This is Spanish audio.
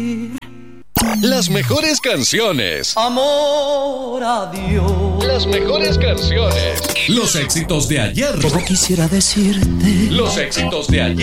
Las mejores canciones. Amor a Dios. Las mejores canciones. Los éxitos de ayer. Todo quisiera decirte. Los éxitos de ayer.